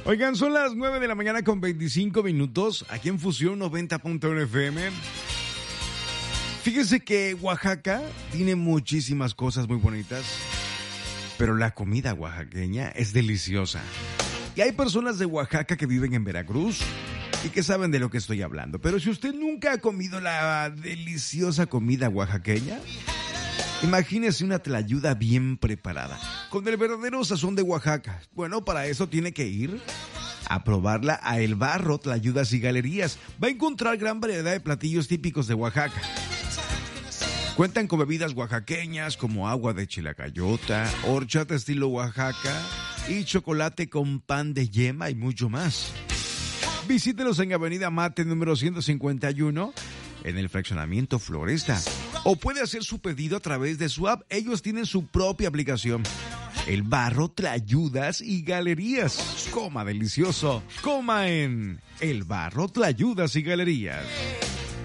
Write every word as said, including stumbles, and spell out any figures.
Oigan, son las nueve de la mañana con veinticinco minutos, aquí en Fusión noventa punto uno F M. Fíjense que Oaxaca tiene muchísimas cosas muy bonitas, pero la comida oaxaqueña es deliciosa. Y hay personas de Oaxaca que viven en Veracruz y que saben de lo que estoy hablando. Pero si usted nunca ha comido la deliciosa comida oaxaqueña, imagínese una tlayuda bien preparada, con el verdadero sazón de Oaxaca. Bueno, para eso tiene que ir a probarla a El Barro, Tlayudas y Galerías. Va a encontrar gran variedad de platillos típicos de Oaxaca. Cuentan con bebidas oaxaqueñas como agua de chilacayota, horchata estilo Oaxaca y chocolate con pan de yema y mucho más. Visítelos en Avenida Mate número ciento cincuenta y uno en el fraccionamiento Floresta. O puede hacer su pedido a través de su app. Ellos tienen su propia aplicación. El Barro, Tlayudas y Galerías. Coma delicioso. Coma en El Barro, Tlayudas y Galerías.